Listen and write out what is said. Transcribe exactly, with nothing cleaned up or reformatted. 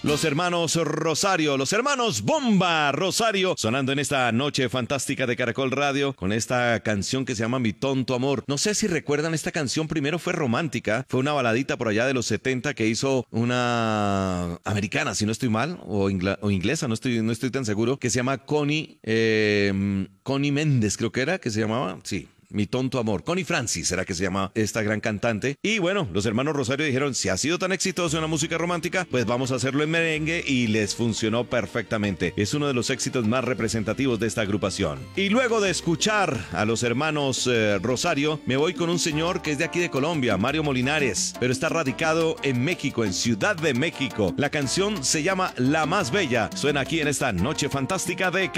Los hermanos Rosario, los hermanos Bomba Rosario, sonando en esta noche fantástica de Caracol Radio con esta canción que se llama Mi Tonto Amor. No sé si recuerdan, esta canción primero fue romántica, fue una baladita por allá de los setenta que hizo una americana, si no estoy mal, o, ingla, o inglesa, no estoy, no estoy tan seguro, que se llama Connie, eh, Connie Méndez, creo que era, que se llamaba, sí. Mi Tonto Amor. Connie Francis será que se llama esta gran cantante. Y bueno, los hermanos Rosario dijeron, si ha sido tan exitoso en la música romántica, pues vamos a hacerlo en merengue, y les funcionó perfectamente. Es uno de los éxitos más representativos de esta agrupación. Y luego de escuchar a los hermanos eh, Rosario, me voy con un señor que es de aquí de Colombia, Mario Molinares, pero está radicado en México, en Ciudad de México. La canción se llama La Más Bella. Suena aquí en esta noche fantástica de